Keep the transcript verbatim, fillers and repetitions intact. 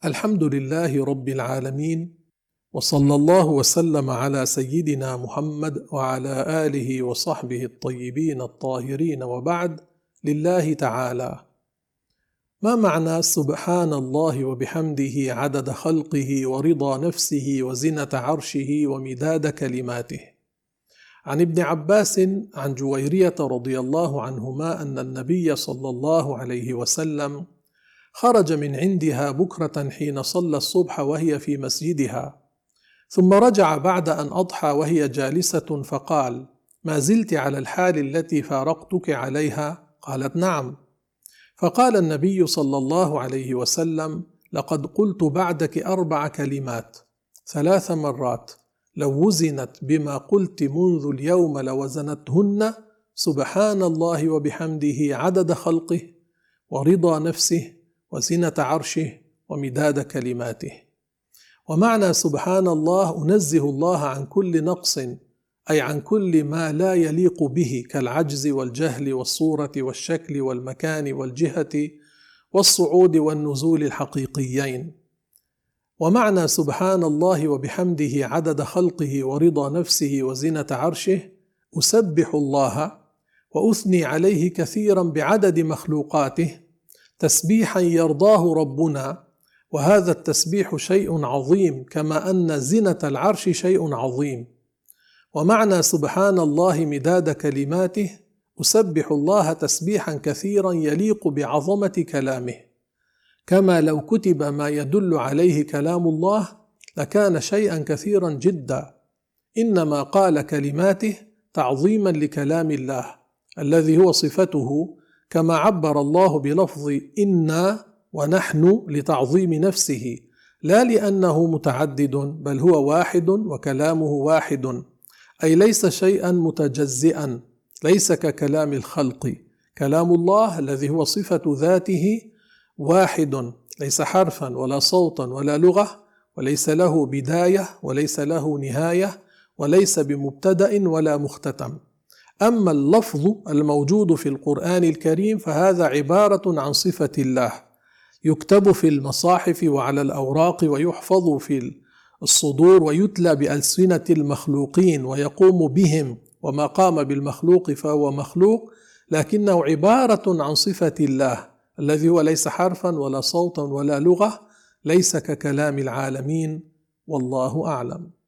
الحمد لله رب العالمين، وصلى الله وسلم على سيدنا محمد وعلى آله وصحبه الطيبين الطاهرين، وبعد. لله تعالى. ما معنى سبحان الله وبحمده عدد خلقه ورضا نفسه وزنة عرشه ومداد كلماته؟ عن ابن عباس عن جويرية رضي الله عنهما أن النبي صلى الله عليه وسلم خرج من عندها بكرة حين صلى الصبح وهي في مسجدها، ثم رجع بعد أن أضحى وهي جالسة فقال: ما زلت على الحال التي فارقتك عليها؟ قالت: نعم. فقال النبي صلى الله عليه وسلم: لقد قلت بعدك أربع كلمات ثلاث مرات لو وزنت بما قلت منذ اليوم لوزنتهن: سبحان الله وبحمده عدد خلقه ورضا نفسه وزنة عرشه ومداد كلماته. ومعنى سبحان الله: أنزه الله عن كل نقص، أي عن كل ما لا يليق به كالعجز والجهل والصورة والشكل والمكان والجهة والصعود والنزول الحقيقيين. ومعنى سبحان الله وبحمده عدد خلقه ورضا نفسه وزنة عرشه: أسبح الله وأثني عليه كثيرا بعدد مخلوقاته تسبيحا يرضاه ربنا، وهذا التسبيح شيء عظيم كما أن زنة العرش شيء عظيم. ومعنى سبحان الله مداد كلماته: أسبح الله تسبيحا كثيرا يليق بعظمة كلامه، كما لو كتب ما يدل عليه كلام الله لكان شيئا كثيرا جدا، إنما قال كلماته تعظيما لكلام الله الذي هو صفته، كما عبر الله بلفظ إنا ونحن لتعظيم نفسه، لا لأنه متعدد، بل هو واحد وكلامه واحد، أي ليس شيئا متجزئا، ليس ككلام الخلق. كلام الله الذي هو صفة ذاته واحد، ليس حرفا ولا صوتا ولا لغة، وليس له بداية وليس له نهاية، وليس بمبتدأ ولا مختتم. أما اللفظ الموجود في القرآن الكريم فهذا عبارة عن صفة الله، يكتب في المصاحف وعلى الأوراق ويحفظ في الصدور ويتلى بألسنة المخلوقين ويقوم بهم، وما قام بالمخلوق فهو مخلوق، لكنه عبارة عن صفة الله الذي هو ليس حرفا ولا صوتا ولا لغة، ليس ككلام العالمين. والله أعلم.